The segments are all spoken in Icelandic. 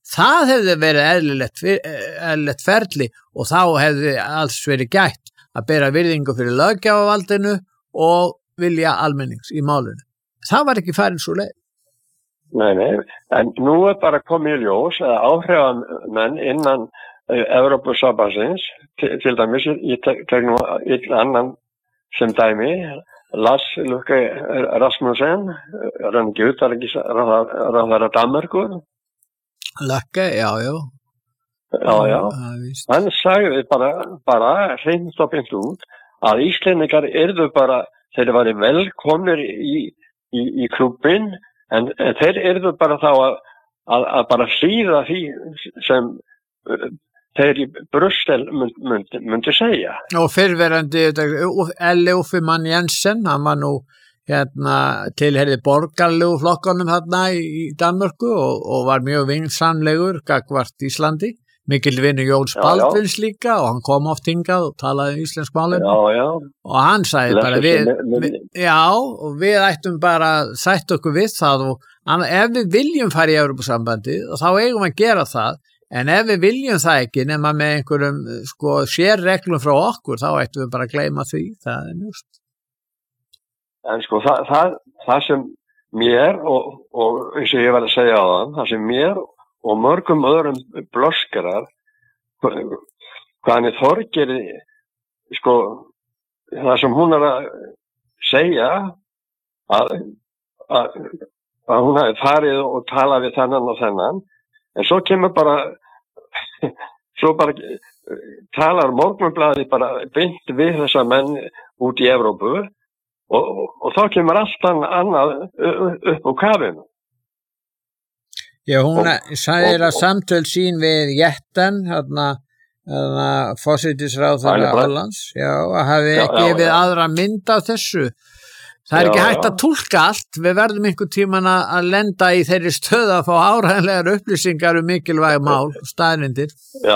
Það hefði verið eðlilegt ferli og þá hefði alls verið gætt að bera virðingu fyrir löggjafavaldinu og vilja almennings í málinu. Það var ekki farin svo leið. Nei, en nú bara komið í ljós að áhrifamenn innan Evrópusambandsins, til dæmis, ég tek nú einn annan sem dæmi, Lars Løkke Rasmussen, hann ekki utanríkisráðherra Danmerkur. Løkke, já. Já. Hann sagði bara hreint og beint út að Íslendingar yrðu bara, þeir væri velkomnir í klubbinn, en þeir yrðu bara þá að bara hlýða því sem þeir í Brussel myndi segja. Og fyrrverandi Uffe Mann Jensen, hann var nú tilheyrði borgarlegu flokkunum þarna í Danmörku og var mjög vinsamlegur gagnvart Íslandi. Mikil vinur Jóns Baldvins líka og hann kom oft hingað og talaði íslensk málefni. Já. Og hann sagði bara við ættum bara að sætta okkur við það og ef við viljum fara í Evrópusambandið þá eigum að gera það, en ef við viljum það ekki nema með einhverjum sérreglum frá okkur þá ættum við bara að gleyma því, það mjög. En það sem mér og eins og ég var að segja á það sem mér og mörgum öðrum blöskarar hvaðan Þorgeiri það sem hún að segja að hún hafi farið og talað við þennan og þennan, en svo kemur bara talar Morgunblaðið bara beint við þessa menn út í Evrópu og þá kemur allt annað upp á kafinu. Já, hún sagði að samtöl sín við Jetten, forsætisráðherra Hollands, að hafi ekki við aðra mynd af þessu. Það ekki hægt að túlka allt, við verðum einhvern tímann að lenda í þeirri stöð að fá áreiðanlegar upplýsingar mikilvæg mál, staðreyndir. Já.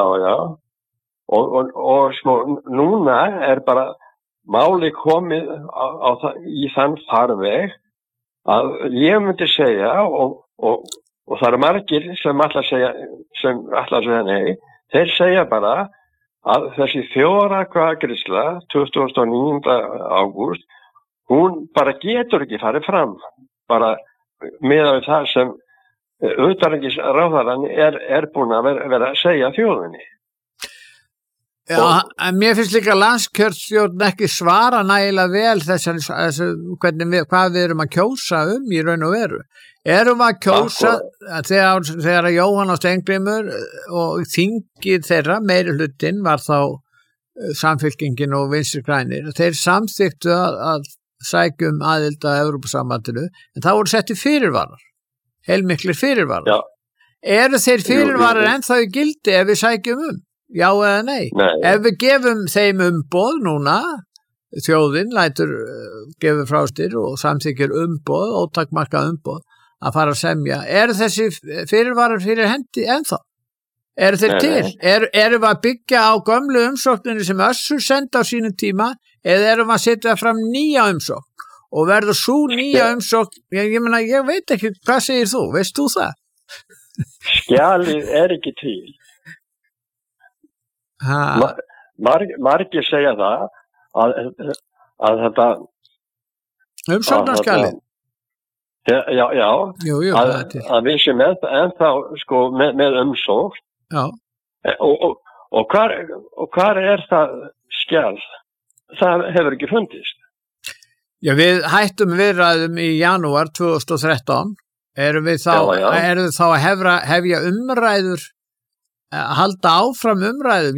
Og núna bara máli komið í þann farveg að ég myndi segja og það margir sem ætla að segja nei, þeir segja bara að þessi þjóðaratkvæðagreiðsla 29. ágúst, hún bara getur ekki farið fram, bara miðað við það sem utanríkisráðherrann er búin að vera að segja þjóðinni. Já, en mér finnst líka landskjörstjórn ekki svara nægilega vel hvað við erum að kjósa í raun og veru. Erum við að kjósa þegar Jóhann Steingrímur og þingið þeirra, meiri hlutinn var þá Samfylkingin og Vinstri grænir, þeir samþykktu að sækja aðild að Evrópusambandinu, en það voru setti fyrirvarar, heilmiklir fyrirvarar. Eru þeir fyrirvarar ennþá í gildi ef við sækjum Já eða nei? Ef við gefum þeim umboð núna, þjóðin gefur frá sér og samþykkir umboð, ótakmarkað umboð, að fara að semja. Eru þessi fyrirvarar fyrir hendi ennþá? Eru þeir til? Erum við að byggja á gömlu umsókninni sem Össur sendi á sínum tíma, eða erum við að setja fram nýja umsókn? Og verður svo nýja umsókn, ég veit ekki, hvað segir þú? Veist þú það? Skjalið ekki til. Margir segja það að þetta umsóknarskjalið að við sem ennþá með umsókn og hvar er það skjal? Það hefur ekki fundist. Já, við hættum viðræðum í janúar 2013. Erum við þá að hefja umræður halda áfram umræðum?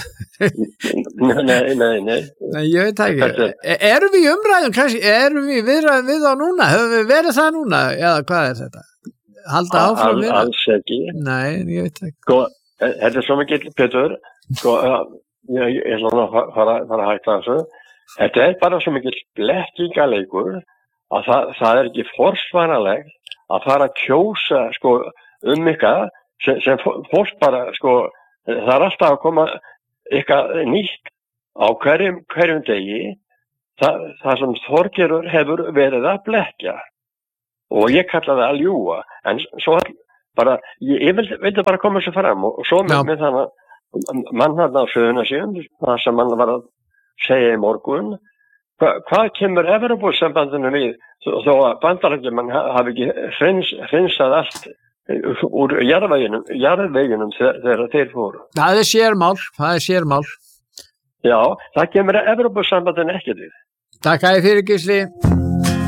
Nei, ég veit ekki. Erum við í umræðum? Erum við viðræðum við þá núna? Höfum við verið það núna? Eða hvað er þetta? Halda áfram viðræðum? Alls ekki. Nei, ég veit ekki. Þetta er svo mikið, Pétur, ég ætla að fara að hætta þessu. Þetta er bara svo mikið blekkingaleikur að það er ekki forsvaranlegt að fara að kjósa eitthvað sem fólk bara, það er alltaf að koma eitthvað nýtt á hverjum degi, það sem Þorgerður hefur verið að blekja og ég kalla það að ljúga, en svo bara, ég vildi bara koma sér fram og svo með þannig mann hann á Suðurnesjum, það sem hann var að segja í morgun, hvað kemur Evrópusambandinu við þó að Bandaríkjamenn hafi ekki hreinsað allt úr jarðveginum þegar þeir fóru. Það er sérmál. Já, það kemur Evrópusambandinu ekkert við. Takk fyrir, Gísli.